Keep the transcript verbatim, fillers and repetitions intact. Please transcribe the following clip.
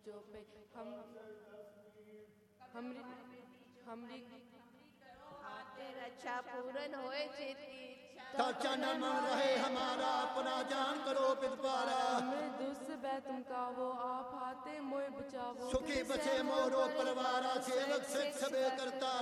जो पे हम हमरी हमरी रक्षा पूर्ण होए चेती ता चनन रहे हमारा अपना जान करो पितपारा मैं दुष्ट बै तुम का वो आप हाथे मोए बचावो सुखी बचे मोरो परिवारा सेवक सिख सबे करता